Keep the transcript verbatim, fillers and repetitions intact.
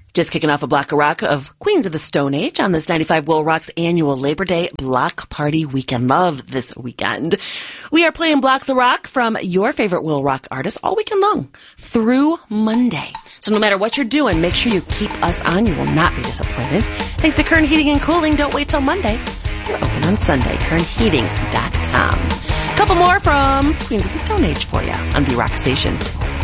Just kicking off a block of rock of Queens of the Stone Age on this ninety-five Will Rock's annual Labor Day Block Party Weekend. Love this weekend. We are playing blocks of rock from your favorite Will Rock artists all weekend long through Monday. So no matter what you're doing, make sure you keep us on. You will not be disappointed. Thanks to Kern Heating and Cooling. Don't wait till Monday. They're open on Sunday. kern heating dot com. A couple more from Queens of the Stone Age for you on the Rock Station.